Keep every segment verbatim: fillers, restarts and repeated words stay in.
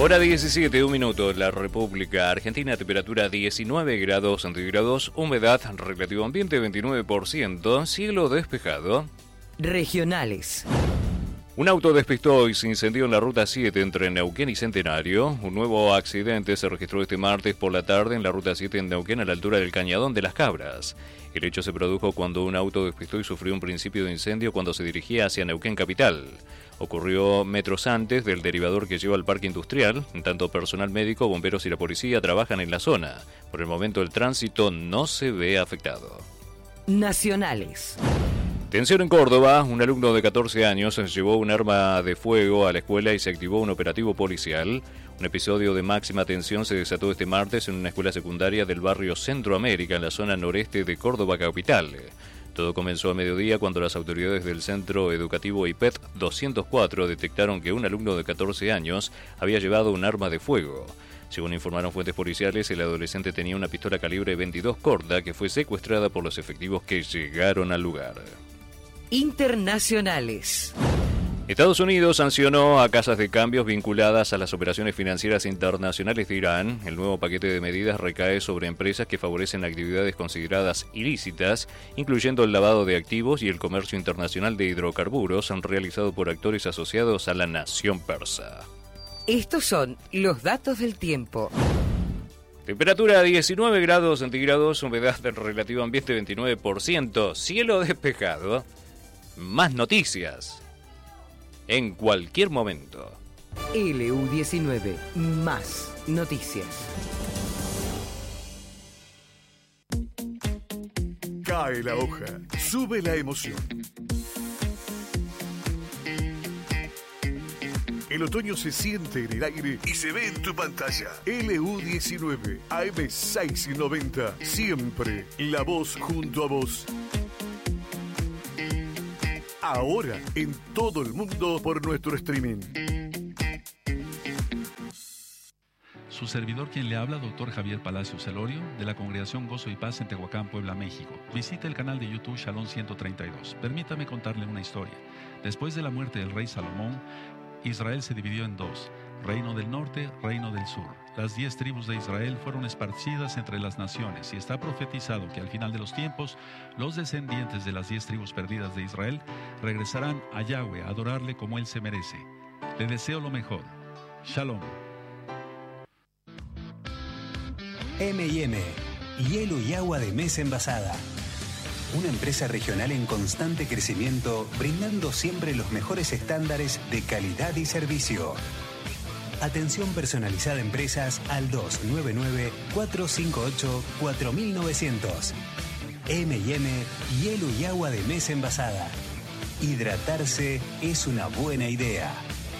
Hora diecisiete, un minuto, la República Argentina, temperatura diecinueve grados centígrados, humedad relativo ambiente veintinueve por ciento, cielo despejado. Regionales. Un auto despistó y se incendió en la ruta siete entre Neuquén y Centenario. Un nuevo accidente se registró este martes por la tarde en la ruta siete en Neuquén a la altura del Cañadón de las Cabras. El hecho se produjo cuando un auto despistó y sufrió un principio de incendio cuando se dirigía hacia Neuquén capital. Ocurrió metros antes del derivador que lleva al parque industrial. Tanto personal médico, bomberos y la policía trabajan en la zona. Por el momento el tránsito no se ve afectado. Nacionales. Tensión en Córdoba. Un alumno de catorce años llevó un arma de fuego a la escuela y se activó un operativo policial. Un episodio de máxima tensión se desató este martes en una escuela secundaria del barrio Centroamérica, en la zona noreste de Córdoba capital. Todo comenzó a mediodía cuando las autoridades del Centro Educativo I P E T doscientos cuatro detectaron que un alumno de catorce años había llevado un arma de fuego. Según informaron fuentes policiales, el adolescente tenía una pistola calibre veintidós corta que fue secuestrada por los efectivos que llegaron al lugar. Internacionales. Estados Unidos sancionó a casas de cambios vinculadas a las operaciones financieras internacionales de Irán. El nuevo paquete de medidas recae sobre empresas que favorecen actividades consideradas ilícitas, incluyendo el lavado de activos y el comercio internacional de hidrocarburos realizado por actores asociados a la nación persa. Estos son los datos del tiempo. Temperatura diecinueve grados centígrados, humedad del relativo ambiente veintinueve por ciento, cielo despejado. Más noticias en cualquier momento. L U diecinueve, más noticias. Cae la hoja, sube la emoción. El otoño se siente en el aire y se ve en tu pantalla. L U diecinueve, A M seiscientos noventa, siempre la voz junto a vos. Ahora en todo el mundo por nuestro streaming. Su servidor quien le habla, doctor Javier Palacios Celorio, de la Congregación Gozo y Paz en Tehuacán, Puebla, México. Visite el canal de YouTube Shalom ciento treinta y dos. Permítame contarle una historia. Después de la muerte del rey Salomón, Israel se dividió en dos, Reino del Norte, Reino del Sur. Las diez tribus de Israel fueron esparcidas entre las naciones y está profetizado que al final de los tiempos, los descendientes de las diez tribus perdidas de Israel regresarán a Yahweh a adorarle como Él se merece. Le deseo lo mejor. Shalom. eme y eme, hielo y agua de mesa envasada. Una empresa regional en constante crecimiento, brindando siempre los mejores estándares de calidad y servicio. Atención personalizada a empresas al dos nueve nueve, cuatro cinco ocho, cuatro nueve nueve cero. eme y eme, hielo y agua de mesa envasada. Hidratarse es una buena idea.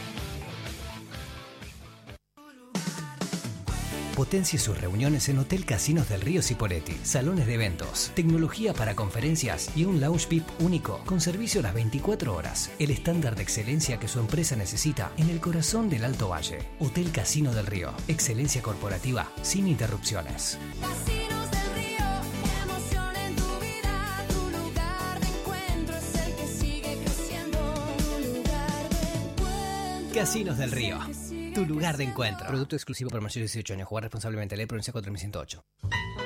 Potencie sus reuniones en Hotel Casinos del Río Cipolletti. Salones de eventos, tecnología para conferencias y un lounge V I P único con servicio las veinticuatro horas. El estándar de excelencia que su empresa necesita en el corazón del Alto Valle. Hotel Casino del Río. Excelencia corporativa sin interrupciones. Casinos del Río, emoción en tu vida. Tu lugar de encuentro es el que sigue creciendo. Tu lugar de encuentro. Casinos del Río. Tu lugar de encuentro. Producto exclusivo para mayores de dieciocho años. Jugar responsablemente. Ley Provincia cuatro mil ciento ocho.